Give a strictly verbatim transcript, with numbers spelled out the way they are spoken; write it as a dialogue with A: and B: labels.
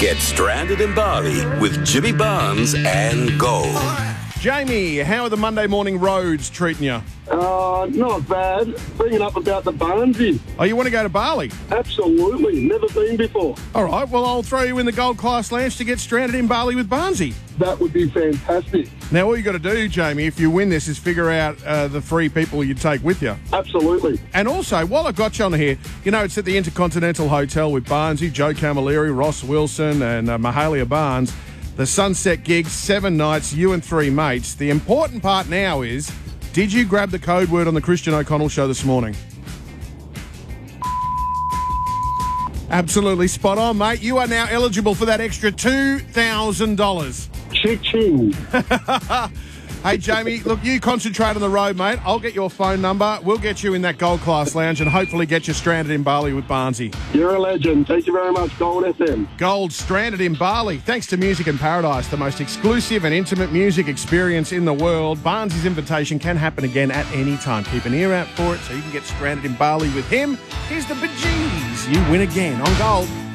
A: Get stranded in Bali with Jimmy Barnes and Gold.
B: Jamie, how are the Monday morning roads treating you?
C: Uh, not bad. Bringing up about the Barnsie.
B: Oh, you want to go to Bali?
C: Absolutely. Never been before.
B: All right, well, I'll throw you in the Gold Class Lounge to get stranded in Bali with Barnsie.
C: That would be fantastic.
B: Now, all you got to do, Jamie, if you win this, is figure out uh, the three people you take with you.
C: Absolutely.
B: And also, while I've got you on here, you know, it's at the Intercontinental Hotel with Barnsie, Joe Camilleri, Ross Wilson and uh, Mahalia Barnes. The Sunset gig, seven nights, you and three mates. The important part now is, did you grab the code word on the Christian O'Connell show this morning? Absolutely spot on, mate. You are now eligible for that extra two thousand dollars.
C: Ching-ching.
B: Hey, Jamie, look, you concentrate on the road, mate. I'll get your phone number. We'll get you in that Gold Class Lounge and hopefully get you stranded in Bali with Barnsie.
C: You're a legend. Thank you very much, Gold F M.
B: Gold stranded in Bali. Thanks to Music in Paradise, the most exclusive and intimate music experience in the world. Barnsie's invitation can happen again at any time. Keep an ear out for it so you can get stranded in Bali with him. Here's the bejeez. You win again on Gold.